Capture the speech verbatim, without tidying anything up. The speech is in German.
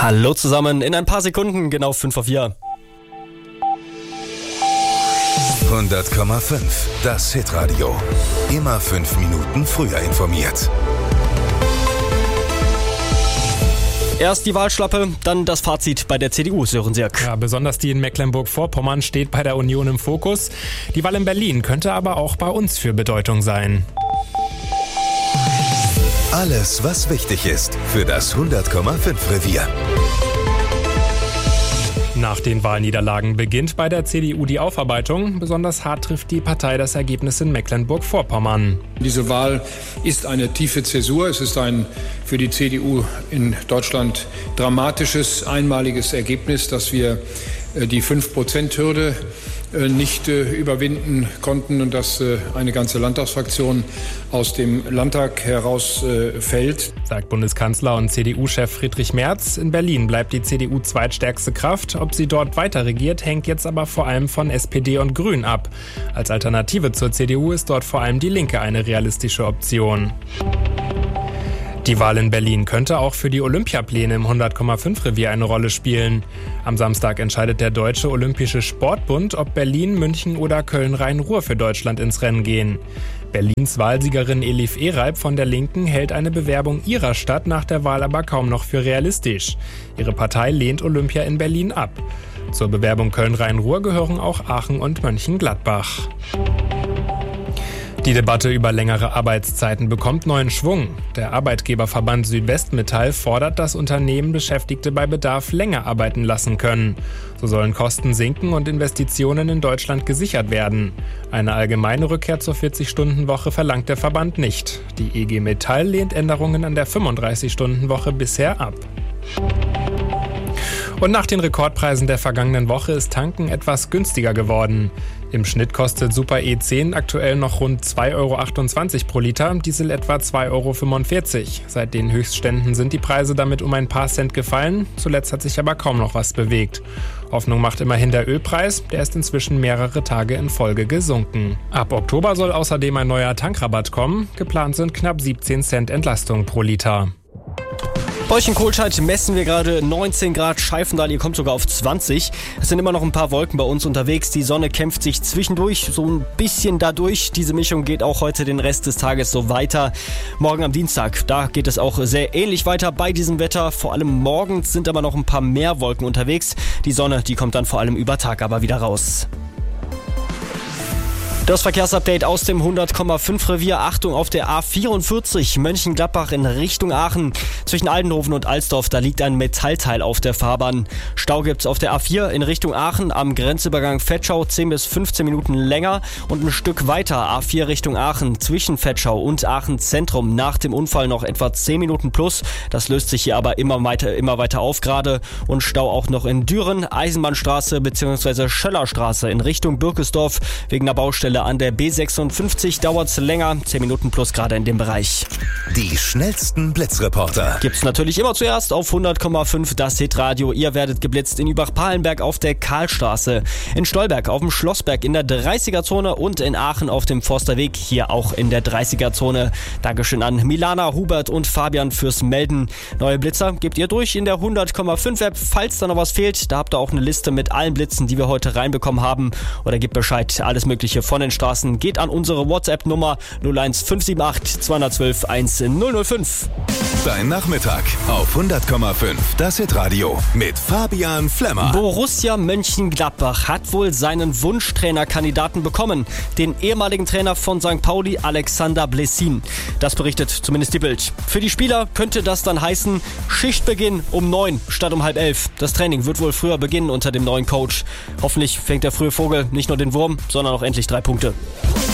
Hallo zusammen, in ein paar Sekunden, genau fünf vor vier. hundert Komma fünf, das Hitradio. Immer fünf Minuten früher informiert. Erst die Wahlschlappe, dann das Fazit bei der C D U, Sören Sirk. Ja, besonders die in Mecklenburg-Vorpommern steht bei der Union im Fokus. Die Wahl in Berlin könnte aber auch bei uns für Bedeutung sein. Alles, was wichtig ist für das hundert Komma fünf Revier. Nach den Wahlniederlagen beginnt bei der C D U die Aufarbeitung. Besonders hart trifft die Partei das Ergebnis in Mecklenburg-Vorpommern. Diese Wahl ist eine tiefe Zäsur. Es ist ein für die C D U in Deutschland dramatisches, einmaliges Ergebnis, dass wir die fünf Prozent Hürde nicht überwinden konnten und dass eine ganze Landtagsfraktion aus dem Landtag herausfällt. Sagt Bundeskanzler und C D U-Chef Friedrich Merz. In Berlin bleibt die C D U zweitstärkste Kraft. Ob sie dort weiter regiert, hängt jetzt aber vor allem von S P D und Grünen ab. Als Alternative zur C D U ist dort vor allem die Linke eine realistische Option. Die Wahl in Berlin könnte auch für die Olympiapläne im hundert Komma fünf Revier eine Rolle spielen. Am Samstag entscheidet der Deutsche Olympische Sportbund, ob Berlin, München oder Köln-Rhein-Ruhr für Deutschland ins Rennen gehen. Berlins Wahlsiegerin Elif Ereib von der Linken hält eine Bewerbung ihrer Stadt nach der Wahl aber kaum noch für realistisch. Ihre Partei lehnt Olympia in Berlin ab. Zur Bewerbung Köln-Rhein-Ruhr gehören auch Aachen und Mönchengladbach. Die Debatte über längere Arbeitszeiten bekommt neuen Schwung. Der Arbeitgeberverband Südwestmetall fordert, dass Unternehmen Beschäftigte bei Bedarf länger arbeiten lassen können. So sollen Kosten sinken und Investitionen in Deutschland gesichert werden. Eine allgemeine Rückkehr zur vierzig-Stunden-Woche verlangt der Verband nicht. Die I G Metall lehnt Änderungen an der fünfunddreißig-Stunden-Woche bisher ab. Und nach den Rekordpreisen der vergangenen Woche ist Tanken etwas günstiger geworden. Im Schnitt kostet Super E zehn aktuell noch rund zwei Euro achtundzwanzig pro Liter, Diesel etwa zwei Euro fünfundvierzig. Seit den Höchstständen sind die Preise damit um ein paar Cent gefallen. Zuletzt hat sich aber kaum noch was bewegt. Hoffnung macht immerhin der Ölpreis, der ist inzwischen mehrere Tage in Folge gesunken. Ab Oktober soll außerdem ein neuer Tankrabatt kommen. Geplant sind knapp siebzehn Cent Entlastung pro Liter. Bei euch in Kohlscheid messen wir gerade neunzehn Grad, Scheifendahl, ihr kommt sogar auf zwanzig. Es sind immer noch ein paar Wolken bei uns unterwegs. Die Sonne kämpft sich zwischendurch so ein bisschen dadurch. Diese Mischung geht auch heute den Rest des Tages so weiter. Morgen am Dienstag, da geht es auch sehr ähnlich weiter bei diesem Wetter. Vor allem morgens sind aber noch ein paar mehr Wolken unterwegs. Die Sonne, die kommt dann vor allem über Tag aber wieder raus. Das Verkehrsupdate aus dem hundert Komma fünf Revier. Achtung auf der A vierundvierzig Mönchengladbach in Richtung Aachen. Zwischen Aldenhoven und Alsdorf, da liegt ein Metallteil auf der Fahrbahn. Stau gibt's auf der A vier in Richtung Aachen am Grenzübergang Vetschau zehn bis fünfzehn Minuten länger. Und ein Stück weiter A vier Richtung Aachen zwischen Vetschau und Aachen Zentrum nach dem Unfall noch etwa zehn Minuten plus. Das löst sich hier aber immer weiter, immer weiter auf gerade. Und Stau auch noch in Düren, Eisenbahnstraße bzw. Schöllerstraße in Richtung Birkesdorf wegen einer Baustelle an der B sechsundfünfzig dauert es länger, zehn Minuten plus gerade in dem Bereich. Die schnellsten Blitzreporter Gibt's natürlich immer zuerst auf hundert Komma fünf das Hitradio. Ihr werdet geblitzt in Übach-Palenberg auf der Karlstraße, in Stolberg auf dem Schlossberg in der dreißiger-Zone und in Aachen auf dem Forsterweg, hier auch in der dreißiger-Zone. Dankeschön an Milana, Hubert und Fabian fürs Melden. Neue Blitzer gebt ihr durch in der hundert Komma fünf App. Falls da noch was fehlt, da habt ihr auch eine Liste mit allen Blitzen, die wir heute reinbekommen haben. Oder gebt Bescheid, alles Mögliche von den Straßen geht an unsere WhatsApp-Nummer null eins fünf sieben acht zwei eins zwei eins null null fünf. Dein Nachmittag auf hundert Komma fünf, das Hitradio mit Fabian Flemmer. Borussia Mönchengladbach hat wohl seinen Wunschtrainerkandidaten bekommen, den ehemaligen Trainer von Sankt Pauli, Alexander Blessin. Das berichtet zumindest die Bild. Für die Spieler könnte das dann heißen, Schichtbeginn um neun statt um halb elf. Das Training wird wohl früher beginnen unter dem neuen Coach. Hoffentlich fängt der frühe Vogel nicht nur den Wurm, sondern auch endlich drei Punkte.